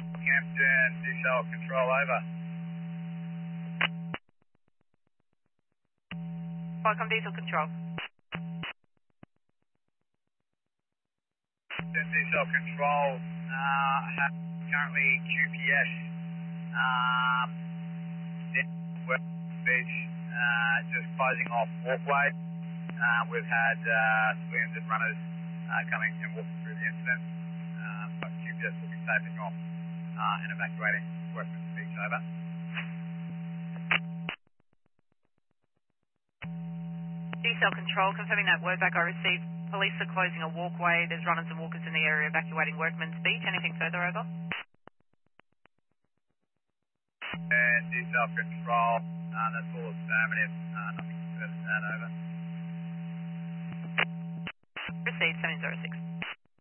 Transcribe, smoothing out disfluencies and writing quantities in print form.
Hampton, diesel control over. Welcome diesel control. Hampton, diesel control, have currently QPS, West Beach, just closing off walkway. We've had civilians and runners coming and walking through the incident, but QPS will be taping off and evacuating Westminster Beach over. Diesel control, confirming that word back I received. Police are closing a walkway. There's runners and walkers in the area evacuating Workman's Beach. Anything further, over? And diesel control, that's all affirmative, nothing further than that, over. Received, 706.